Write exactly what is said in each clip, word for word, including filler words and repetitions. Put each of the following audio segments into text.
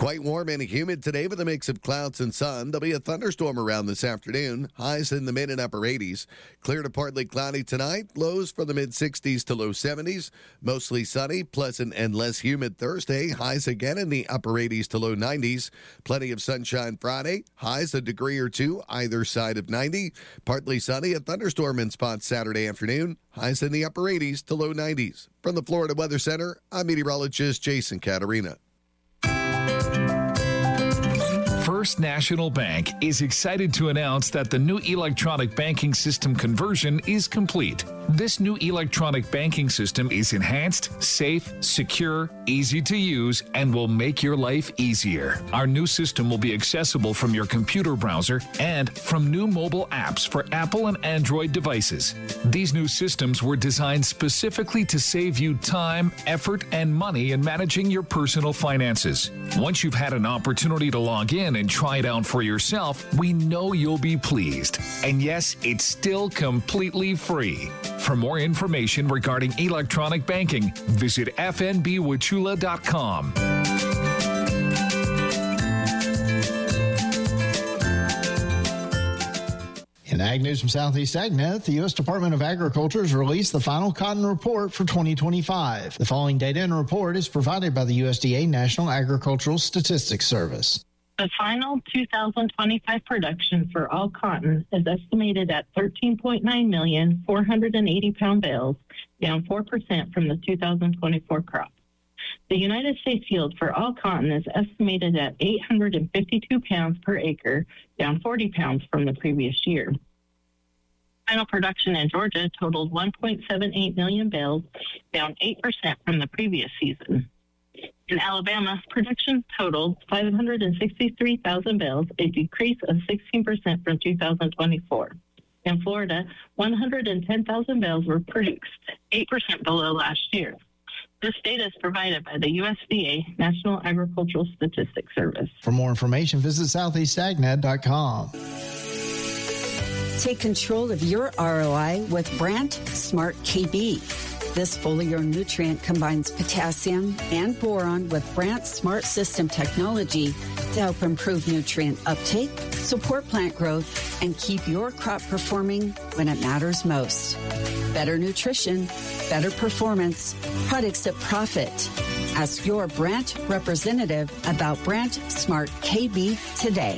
Quite warm and humid today with a mix of clouds and sun. There'll be a thunderstorm around this afternoon. Highs in the mid and upper eighties. Clear to partly cloudy tonight. Lows from the mid sixties to low seventies. Mostly sunny, pleasant, and less humid Thursday. Highs again in the upper eighties to low nineties. Plenty of sunshine Friday. Highs a degree or two either side of ninety. Partly sunny. A thunderstorm in spots Saturday afternoon. Highs in the upper eighties to low nineties. From the Florida Weather Center, I'm meteorologist Jason Caterina. First National Bank is excited to announce that the new electronic banking system conversion is complete. This new electronic banking system is enhanced, safe, secure, easy to use, and will make your life easier. Our new system will be accessible from your computer browser and from new mobile apps for Apple and Android devices. These new systems were designed specifically to save you time, effort, and money in managing your personal finances. Once you've had an opportunity to log in and try it out for yourself, we know you'll be pleased. And yes, it's still completely free. For more information regarding electronic banking, visit f n b wauchula dot com. In Ag News from Southeast AgNet, the U S Department of Agriculture has released the final cotton report for twenty twenty-five. The following data and report is provided by the U S D A National Agricultural Statistics Service. The final two thousand twenty-five production for all cotton is estimated at thirteen point nine million four hundred eighty pound bales, down four percent from the two thousand twenty-four crop. The United States yield for all cotton is estimated at eight hundred fifty-two pounds per acre, down forty pounds from the previous year. Final production in Georgia totaled one point seven eight million bales, down eight percent from the previous season. In Alabama, production totaled five hundred sixty-three thousand bales, a decrease of sixteen percent from two thousand twenty-four. In Florida, one hundred ten thousand bales were produced, eight percent below last year. This data is provided by the U S D A National Agricultural Statistics Service. For more information, visit southeast ag net dot com. Take control of your R O I with Brandt Smart K B. This foliar nutrient combines potassium and boron with Brandt Smart System technology to help improve nutrient uptake, support plant growth, and keep your crop performing when it matters most. Better nutrition, better performance, products that profit. Ask your Brandt representative about Brandt Smart K B today.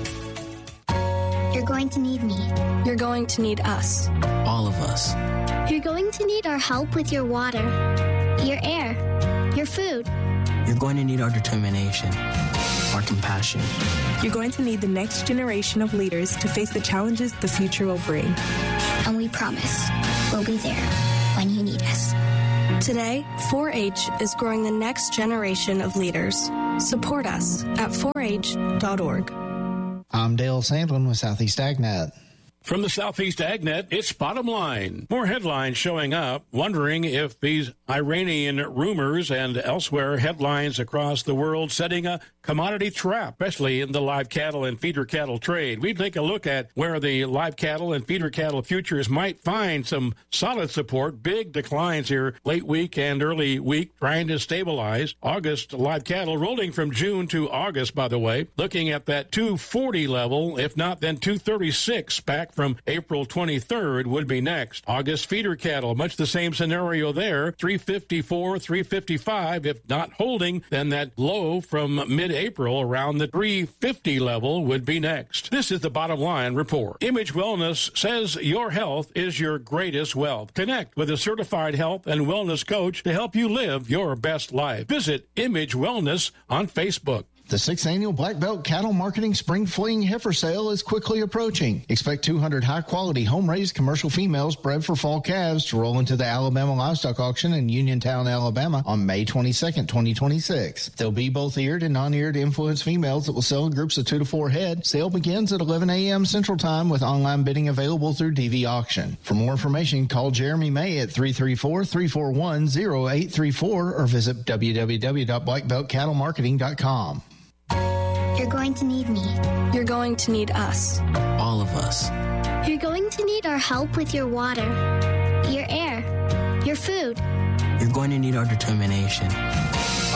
You're going to need me. You're going to need us. All of us. You're going to need our help with your water, your air, your food. You're going to need our determination, our compassion. You're going to need the next generation of leaders to face the challenges the future will bring. And we promise we'll be there when you need us. Today, four H is growing the next generation of leaders. Support us at four H dot org. I'm Dale Sandlin with Southeast AgNet. From the Southeast AgNet, it's Bottom Line. More headlines showing up, wondering if these Iranian rumors and elsewhere headlines across the world setting a commodity trap, especially in the live cattle and feeder cattle trade. We take a look at where the live cattle and feeder cattle futures might find some solid support. Big declines here late week and early week, trying to stabilize. August live cattle rolling from June to August, by the way, looking at that two forty level, if not then two thirty-six back from April twenty-third would be next. August feeder cattle, much the same scenario there, three fifty-four, three fifty-five. If not holding, then that low from mid-April around the three fifty level would be next. This is the Bottom Line report. Image Wellness says your health is your greatest wealth. Connect with a certified health and wellness coach to help you live your best life. Visit Image Wellness on Facebook. The sixth annual Black Belt Cattle Marketing Spring Fleeing Heifer Sale is quickly approaching. Expect two hundred high-quality home-raised commercial females bred for fall calves to roll into the Alabama Livestock Auction in Uniontown, Alabama on May twenty-second, twenty twenty-six. There'll be both eared and non-eared influenced females that will sell in groups of two to four head. Sale begins at eleven a.m. Central Time with online bidding available through D V Auction. For more information, call Jeremy May at three three four, three four one, zero eight three four or visit w w w dot black belt cattle marketing dot com. You're going to need me. You're going to need us. All of us. You're going to need our help with your water, your air, your food. You're going to need our determination,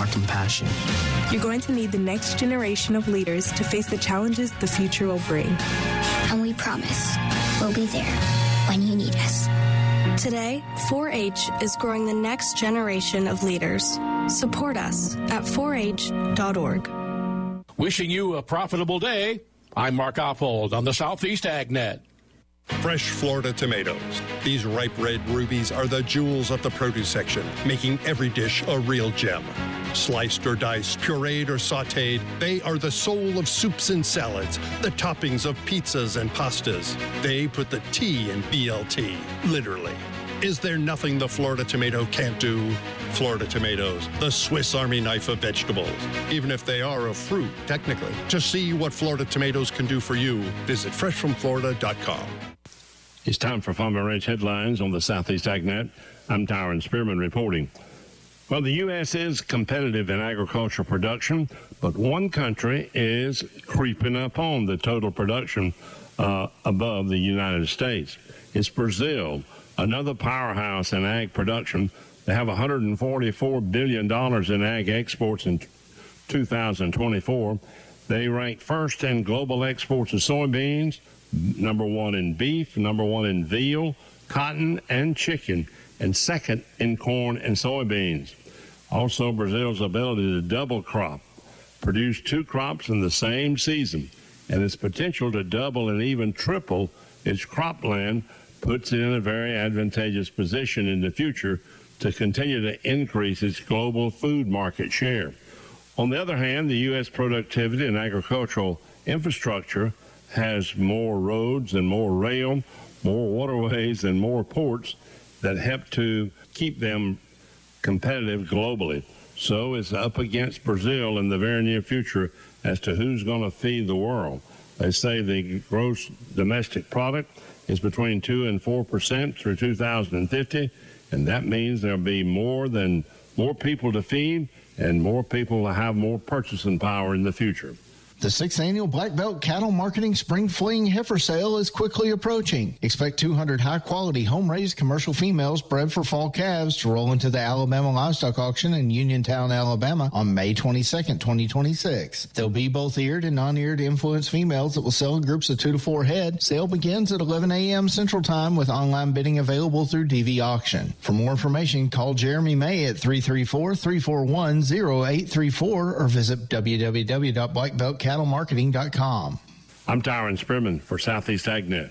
our compassion. You're going to need the next generation of leaders to face the challenges the future will bring. And we promise we'll be there when you need us. Today, four H is growing the next generation of leaders. Support us at four H dot org. Wishing you a profitable day. I'm Mark Oppold on the Southeast AgNet. Fresh Florida tomatoes. These ripe red rubies are the jewels of the produce section, making every dish a real gem. Sliced or diced, pureed or sautéed, they are the soul of soups and salads, the toppings of pizzas and pastas. They put the T in B L T, literally. Is there nothing the Florida tomato can't do? Florida tomatoes, the Swiss Army knife of vegetables. Even if they are a fruit, technically. To see what Florida tomatoes can do for you, visit fresh from florida dot com. It's time for Farm and Ranch headlines on the Southeast AgNet. I'm Tyron Spearman reporting. Well, the U S is competitive in agricultural production, but one country is creeping up on the total production uh, above the United States. It's Brazil, another powerhouse in ag production. They have one hundred forty-four billion dollars in ag exports in two thousand twenty-four. They rank first in global exports of soybeans, number one in beef, number one in veal, cotton, and chicken, and second in corn and soybeans. Also, Brazil's ability to double crop, produce two crops in the same season, and its potential to double and even triple its cropland puts it in a very advantageous position in the future to continue to increase its global food market share. On the other hand, the U S productivity and agricultural infrastructure has more roads and more rail, more waterways and more ports that help to keep them competitive globally. So it's up against Brazil in the very near future as to who's going to feed the world. They say the gross domestic product is between two and four percent through two thousand fifty, and that means there'll be more than more people to feed and more people will have more purchasing power in the future. The sixth annual Black Belt Cattle Marketing Spring Fleeing Heifer Sale is quickly approaching. Expect two hundred high-quality home-raised commercial females bred for fall calves to roll into the Alabama Livestock Auction in Uniontown, Alabama on May twenty-second, twenty twenty-six. There'll be both eared and non-eared influenced females that will sell in groups of two to four head. Sale begins at eleven a.m. Central Time with online bidding available through D V Auction. For more information, call Jeremy May at three three four, three four one, zero eight three four or visit w w w dot black belt cattle marketing dot com. I'm Tyron Spearman for Southeast AgNet.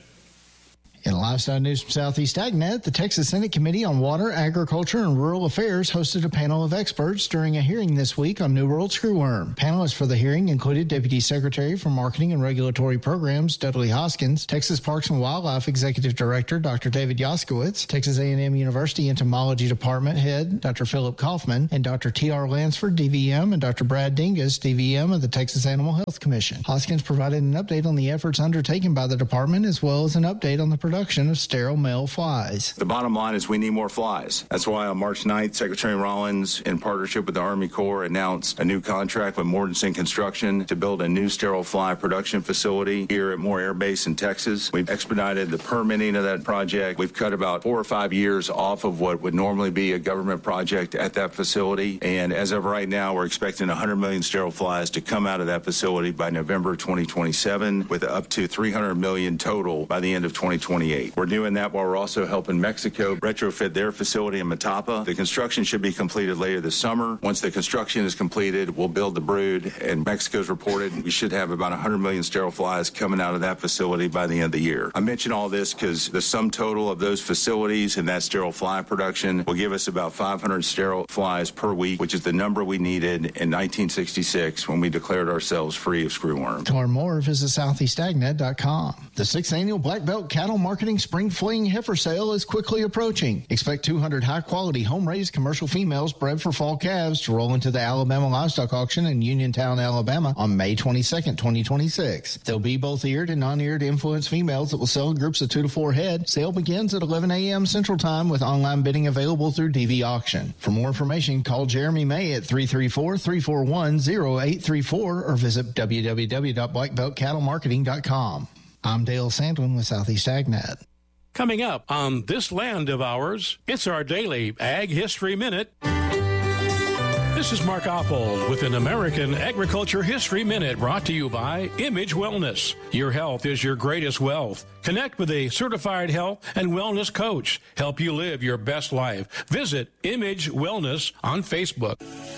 In livestock news from Southeast AgNet, the Texas Senate Committee on Water, Agriculture, and Rural Affairs hosted a panel of experts during a hearing this week on New World screwworm. Panelists for the hearing included Deputy Secretary for Marketing and Regulatory Programs, Dudley Hoskins, Texas Parks and Wildlife Executive Director, Doctor David Yoskowitz, Texas A and M University Entomology Department Head, Doctor Philip Kaufman, and Doctor T R Lansford, D V M, and Doctor Brad Dingus, D V M of the Texas Animal Health Commission. Hoskins provided an update on the efforts undertaken by the department as well as an update on the production of sterile male flies. The bottom line is we need more flies. That's why on March ninth, Secretary Rollins, in partnership with the Army Corps, announced a new contract with Mortensen Construction to build a new sterile fly production facility here at Moore Air Base in Texas. We've expedited the permitting of that project. We've cut about four or five years off of what would normally be a government project at that facility. And as of right now, we're expecting one hundred million sterile flies to come out of that facility by November twenty twenty-seven, with up to three hundred million total by the end of twenty twenty-eight. We're doing that while we're also helping Mexico retrofit their facility in Matapa. The construction should be completed later this summer. Once the construction is completed, we'll build the brood, and Mexico's reported we should have about one hundred million sterile flies coming out of that facility by the end of the year. I mention all this because the sum total of those facilities and that sterile fly production will give us about five hundred sterile flies per week, which is the number we needed in nineteen sixty-six when we declared ourselves free of screwworm. To learn more, visit southeast ag net dot com. The sixth annual Black Belt Cattle Marketing Spring Fleeing Heifer Sale is quickly approaching. Expect two hundred high-quality home-raised commercial females bred for fall calves to roll into the Alabama Livestock Auction in Uniontown, Alabama on May twenty-second, twenty twenty-six. There'll be both eared and non-eared influenced females that will sell in groups of two to four head. Sale begins at eleven a.m. Central Time with online bidding available through D V Auction. For more information, call Jeremy May at three three four, three four one, zero eight three four or visit w w w dot black belt cattle marketing dot com. I'm Dale Sandwin with Southeast AgNet. Coming up on this land of ours, it's our daily Ag History Minute. This is Mark Oppold with an American Agriculture History Minute brought to you by Image Wellness. Your health is your greatest wealth. Connect with a certified health and wellness coach. Help you live your best life. Visit Image Wellness on Facebook.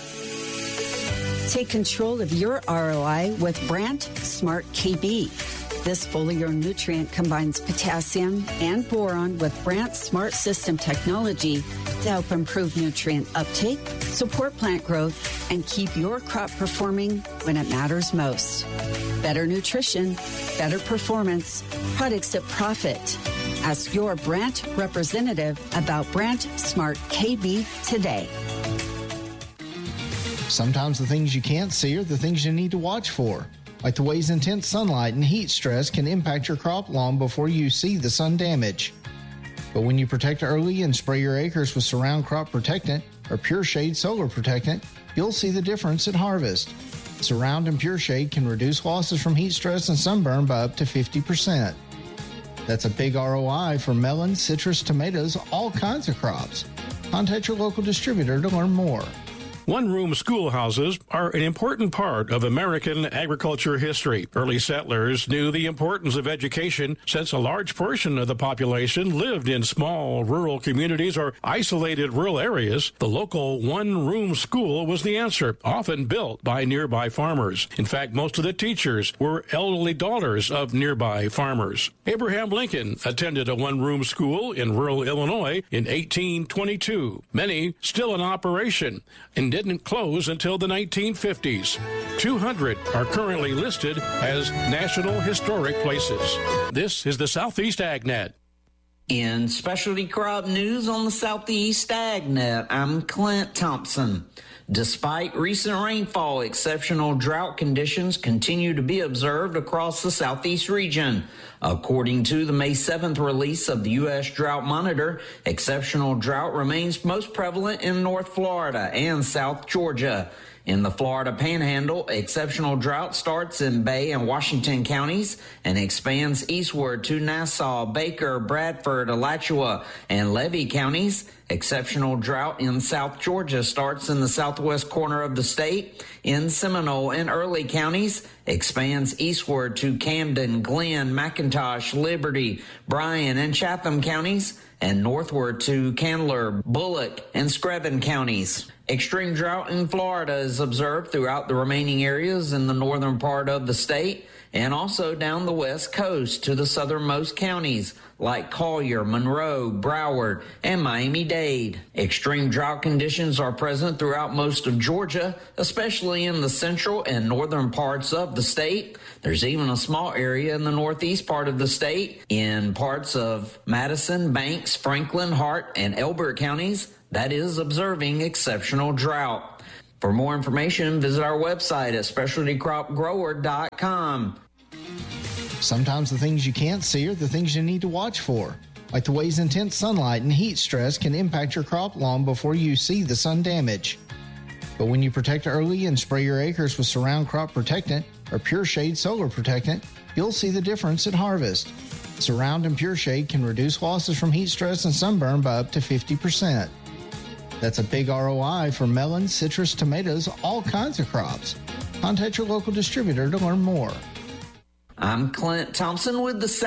Take control of your R O I with Brandt Smart K B. This foliar nutrient combines potassium and boron with Brandt Smart System technology to help improve nutrient uptake, support plant growth, and keep your crop performing when it matters most. Better nutrition, better performance, products that profit. Ask your Brandt representative about Brandt Smart K B today. Sometimes the things you can't see are the things you need to watch for, like the ways intense sunlight and heat stress can impact your crop long before you see the sun damage. But when you protect early and spray your acres with Surround Crop Protectant or Pure Shade Solar Protectant, you'll see the difference at harvest. Surround and Pure Shade can reduce losses from heat stress and sunburn by up to fifty percent. That's a big R O I for melons, citrus, tomatoes, all kinds of crops. Contact your local distributor to learn more. One-room schoolhouses are an important part of American agriculture history. Early settlers knew the importance of education since a large portion of the population lived in small rural communities or isolated rural areas. The local one-room school was the answer, often built by nearby farmers. In fact, most of the teachers were elderly daughters of nearby farmers. Abraham Lincoln attended a one-room school in rural Illinois in eighteen twenty-two. Many still in operation and didn't close until the nineteen fifties. two hundred are currently listed as National Historic Places. This is the Southeast AgNet. In specialty crop news on the Southeast AgNet, I'm Clint Thompson. Despite recent rainfall, exceptional drought conditions continue to be observed across the Southeast region. According to the May seventh release of the U S Drought Monitor, exceptional drought remains most prevalent in North Florida and South Georgia. In the Florida Panhandle, exceptional drought starts in Bay and Washington counties and expands eastward to Nassau, Baker, Bradford, Alachua, and Levy counties. Exceptional drought in South Georgia starts in the southwest corner of the state, in Seminole and Early counties, expands eastward to Camden, Glenn, McIntosh, Liberty, Bryan, and Chatham counties, and northward to Candler, Bullock, and Screven counties. Extreme drought in Florida is observed throughout the remaining areas in the northern part of the state and also down the west coast to the southernmost counties like Collier, Monroe, Broward, and Miami-Dade. Extreme drought conditions are present throughout most of Georgia, especially in the central and northern parts of the state. There's even a small area in the northeast part of the state in parts of Madison, Banks, Franklin, Hart, and Elbert counties that is observing exceptional drought. For more information, visit our website at specialty crop grower dot com. Sometimes the things you can't see are the things you need to watch for, like the ways intense sunlight and heat stress can impact your crop long before you see the sun damage. But when you protect early and spray your acres with Surround Crop Protectant or Pure Shade Solar Protectant, you'll see the difference at harvest. Surround and Pure Shade can reduce losses from heat stress and sunburn by up to fifty percent. That's a big R O I for melons, citrus, tomatoes, all kinds of crops. Contact your local distributor to learn more. I'm Clint Thompson with the